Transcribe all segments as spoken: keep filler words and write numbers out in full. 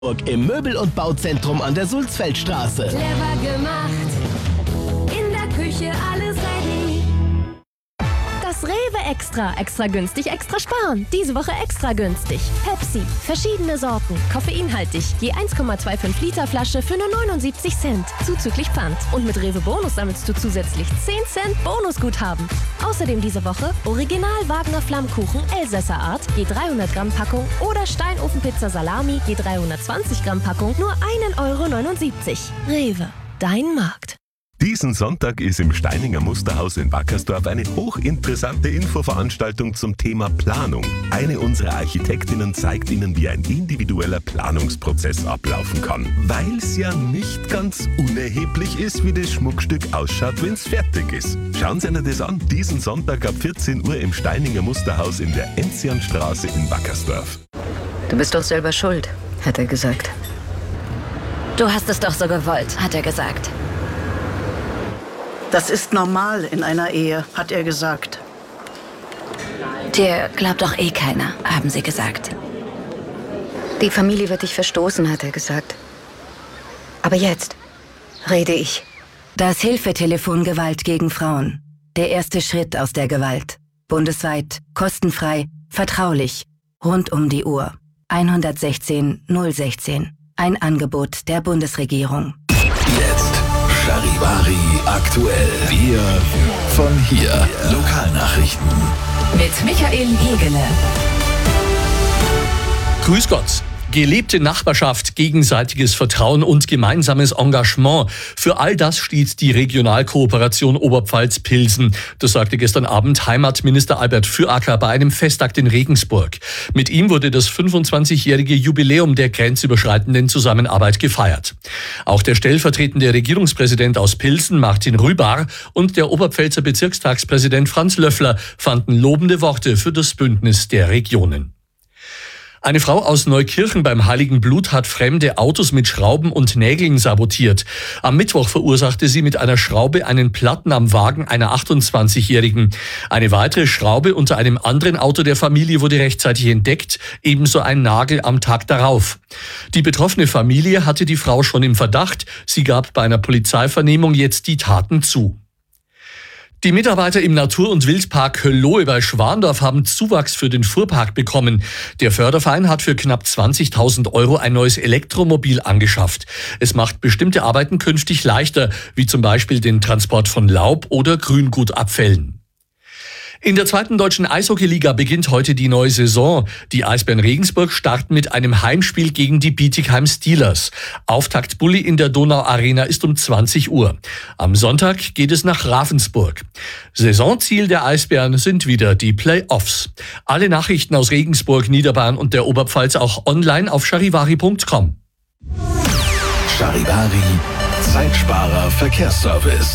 Im Möbel- und Bauzentrum an der Sulzfeldstraße. Clever gemacht, in der Küche alles ready. Das Rewe Extra. Extra günstig, extra sparen. Diese Woche extra günstig. Pepsi. Verschiedene Sorten. Koffeinhaltig. Je eins Komma fünfundzwanzig Liter Flasche für nur neunundsiebzig Cent. Zuzüglich Pfand. Und mit Rewe Bonus sammelst du zusätzlich zehn Cent Bonusguthaben. Außerdem diese Woche Original Wagner Flammkuchen Elsässer Art. Je dreihundert Gramm Packung. Oder Steinofenpizza Salami. Je dreihundertzwanzig Gramm Packung. Nur ein Euro neunundsiebzig. Rewe. Dein Markt. Diesen Sonntag ist im Steininger Musterhaus in Wackersdorf eine hochinteressante Infoveranstaltung zum Thema Planung. Eine unserer Architektinnen zeigt Ihnen, wie ein individueller Planungsprozess ablaufen kann. Weil es ja nicht ganz unerheblich ist, wie das Schmuckstück ausschaut, wenn es fertig ist. Schauen Sie sich das an. Diesen Sonntag ab vierzehn Uhr im Steininger Musterhaus in der Enzianstraße in Wackersdorf. Du bist doch selber schuld, hat er gesagt. Du hast es doch so gewollt, hat er gesagt. Das ist normal in einer Ehe, hat er gesagt. Dir glaubt doch eh keiner, haben sie gesagt. Die Familie wird dich verstoßen, hat er gesagt. Aber jetzt rede ich. Das Hilfetelefon Gewalt gegen Frauen. Der erste Schritt aus der Gewalt. Bundesweit, kostenfrei, vertraulich, rund um die Uhr. eins eins sechs null eins sechs. Ein Angebot der Bundesregierung. Jetzt Charivari aktuell. Wir von hier. Lokalnachrichten. Mit Michael Hegele. Grüß Gott. Gelebte Nachbarschaft, gegenseitiges Vertrauen und gemeinsames Engagement. Für all das steht die Regionalkooperation Oberpfalz-Pilsen. Das sagte gestern Abend Heimatminister Albert Füracker bei einem Festakt in Regensburg. Mit ihm wurde das fünfundzwanzigjährige Jubiläum der grenzüberschreitenden Zusammenarbeit gefeiert. Auch der stellvertretende Regierungspräsident aus Pilsen, Martin Rübar, und der Oberpfälzer Bezirkstagspräsident Franz Löffler fanden lobende Worte für das Bündnis der Regionen. Eine Frau aus Neukirchen beim Heiligen Blut hat fremde Autos mit Schrauben und Nägeln sabotiert. Am Mittwoch verursachte sie mit einer Schraube einen Platten am Wagen einer achtundzwanzigjährigen. Eine weitere Schraube unter einem anderen Auto der Familie wurde rechtzeitig entdeckt, ebenso ein Nagel am Tag darauf. Die betroffene Familie hatte die Frau schon im Verdacht. Sie gab bei einer Polizeivernehmung jetzt die Taten zu. Die Mitarbeiter im Natur- und Wildpark Höllohe bei Schwandorf haben Zuwachs für den Fuhrpark bekommen. Der Förderverein hat für knapp zwanzigtausend Euro ein neues Elektromobil angeschafft. Es macht bestimmte Arbeiten künftig leichter, wie zum Beispiel den Transport von Laub oder Grüngutabfällen. In der zweiten deutschen Eishockeyliga beginnt heute die neue Saison. Die Eisbären Regensburg starten mit einem Heimspiel gegen die Bietigheim Steelers. Auftaktbully in der Donau Arena ist um zwanzig Uhr. Am Sonntag geht es nach Ravensburg. Saisonziel der Eisbären sind wieder die Play-Offs. Alle Nachrichten aus Regensburg, Niederbayern und der Oberpfalz auch online auf charivari punkt com. Charivari, Zeitsparer Verkehrsservice.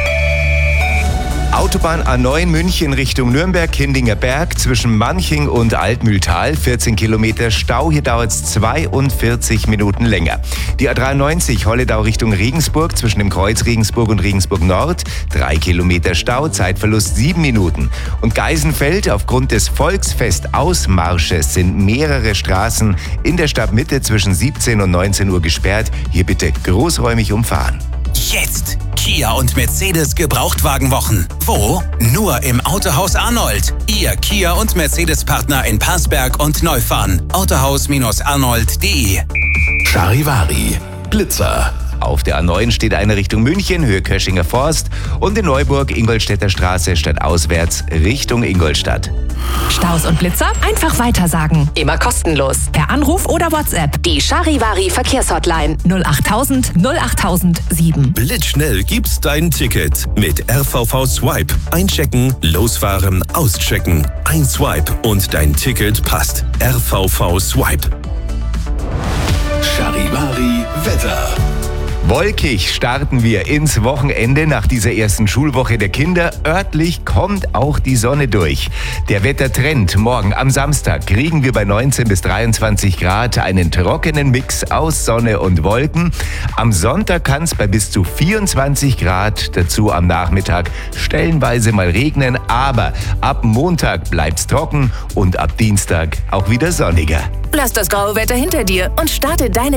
Autobahn A neun München Richtung Nürnberg-Kindinger Berg zwischen Manching und Altmühltal, vierzehn Kilometer Stau, hier dauert es zweiundvierzig Minuten länger. Die A dreiundneunzig Holledau Richtung Regensburg zwischen dem Kreuz Regensburg und Regensburg Nord, drei Kilometer Stau, Zeitverlust sieben Minuten. Und Geisenfeld, aufgrund des Volksfest-Ausmarsches sind mehrere Straßen in der Stadtmitte zwischen siebzehn und neunzehn Uhr gesperrt, hier bitte großräumig umfahren. Jetzt Kia und Mercedes Gebrauchtwagenwochen. Wo? Nur im Autohaus Arnold. Ihr Kia und Mercedes-Partner in Passberg und Neufahren. autohaus arnold punkt de. Charivari, Blitzer. Auf der A neun steht eine Richtung München, Höhe Köschinger Forst, und in Neuburg, Ingolstädter Straße, stadtauswärts Richtung Ingolstadt. Staus und Blitzer einfach weitersagen. Immer kostenlos. Per Anruf oder WhatsApp. Die Charivari Verkehrshotline null achttausend null achttausend sieben. Blitzschnell gibt's dein Ticket mit R V V Swipe. Einchecken, losfahren, auschecken. Ein Swipe und dein Ticket passt. R V V Swipe. Charivari Wetter. Wolkig starten wir ins Wochenende nach dieser ersten Schulwoche der Kinder. Örtlich kommt auch die Sonne durch. Der Wettertrend: morgen am Samstag kriegen wir bei neunzehn bis dreiundzwanzig Grad einen trockenen Mix aus Sonne und Wolken. Am Sonntag kann es bei bis zu vierundzwanzig Grad, dazu am Nachmittag stellenweise mal regnen. Aber ab Montag bleibt's trocken und ab Dienstag auch wieder sonniger. Lass das graue Wetter hinter dir und starte deine